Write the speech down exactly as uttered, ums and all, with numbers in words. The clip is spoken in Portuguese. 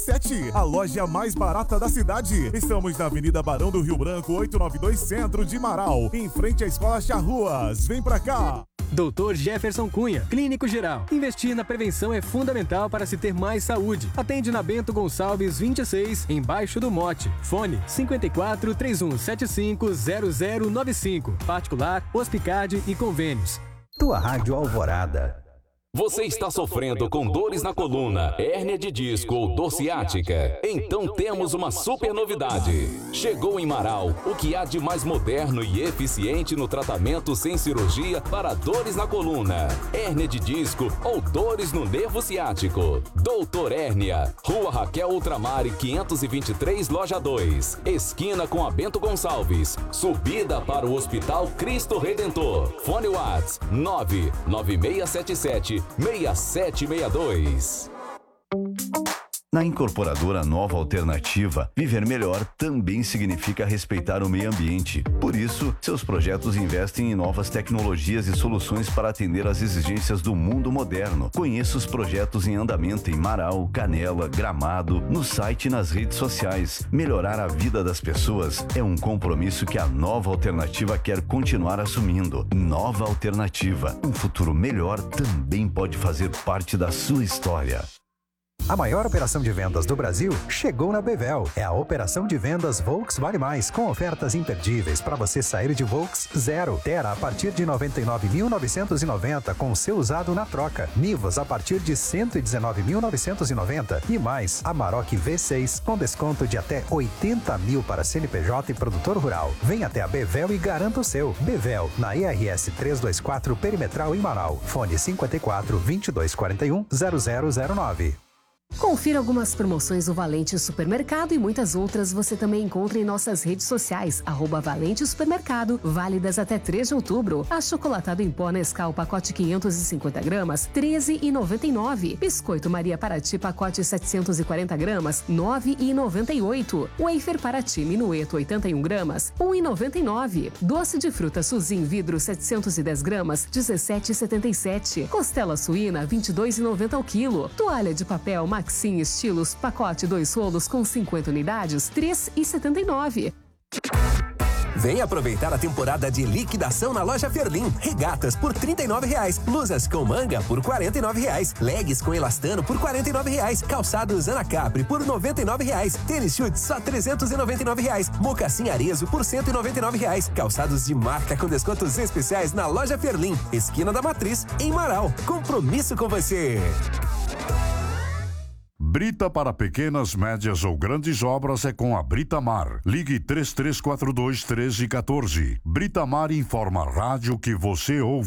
Sete, a loja mais barata da cidade. Estamos na Avenida Barão do Rio Branco, oitocentos e noventa e dois, Centro de Marau, em frente à Escola Charruas. Vem pra cá! doutor Jefferson Cunha, Clínico Geral. Investir na prevenção é fundamental para se ter mais saúde. Atende na Bento Gonçalves vinte e seis, embaixo do Mote. Fone cinco quatro, três um sete cinco, zero zero nove cinco. Particular, Hospicard e convênios. Tua Rádio Alvorada. Você está sofrendo com dores na coluna, hérnia de disco ou dor ciática? Então temos uma super novidade. Chegou em Marau o que há de mais moderno e eficiente no tratamento sem cirurgia para dores na coluna, hérnia de disco ou dores no nervo ciático. Doutor Hérnia, Rua Raquel Ultramar quinhentos e vinte e três, Loja dois, esquina com a Bento Gonçalves, subida para o Hospital Cristo Redentor. Fone WhatsApp nove nove seis sete sete, seis sete seis dois. Na Incorporadora Nova Alternativa, viver melhor também significa respeitar o meio ambiente. Por isso, seus projetos investem em novas tecnologias e soluções para atender às exigências do mundo moderno. Conheça os projetos em andamento em Marau, Canela, Gramado, no site e nas redes sociais. Melhorar a vida das pessoas é um compromisso que a Nova Alternativa quer continuar assumindo. Nova Alternativa, um futuro melhor também pode fazer parte da sua história. A maior operação de vendas do Brasil chegou na Bevel. É a operação de vendas Volks Vale Mais, com ofertas imperdíveis para você sair de Volks zero. Terra a partir de noventa e nove mil novecentos e noventa com seu usado na troca. Nivus a partir de cento e dezenove mil novecentos e noventa e mais Amarok V seis com desconto de até oitenta mil para C N P J e produtor rural. Vem até a Bevel e garanta o seu. Bevel, na I R S trezentos e vinte e quatro Perimetral em Marau. Fone cinco quatro, vinte e dois quarenta e um, zero zero zero nove. Confira algumas promoções do Valente Supermercado e muitas outras você também encontra em nossas redes sociais, arroba Valente Supermercado, válidas até três de outubro. Achocolatado em pó Nescau, pacote quinhentos e cinquenta gramas, treze reais e noventa e nove centavos. Biscoito Maria Paraty, pacote setecentos e quarenta gramas, nove reais e noventa e oito centavos. Wafer Paraty, minueto oitenta e um gramas, um real e noventa e nove centavos. Doce de fruta Suzin vidro setecentos e dez gramas, dezessete reais e setenta e sete centavos. Costela suína, vinte e dois reais e noventa centavos ao quilo. Toalha de papel Maxim Estilos, pacote dois rolos com cinquenta unidades, três reais e setenta e nove centavos. Vem aproveitar a temporada de liquidação na loja Ferlim. Regatas por trinta e nove reais, blusas com manga por quarenta e nove reais, leggings com elastano por quarenta e nove reais, calçados Anacapri por noventa e nove reais, tênis chutes só trezentos e noventa e nove reais, mocassim Arezo por cento e noventa e nove reais, calçados de marca com descontos especiais na loja Ferlim, esquina da Matriz, em Marau. Compromisso com você. Brita para pequenas, médias ou grandes obras é com a Britamar. Ligue três três quatro dois, um três um quatro. Britamar informa a rádio que você ouve.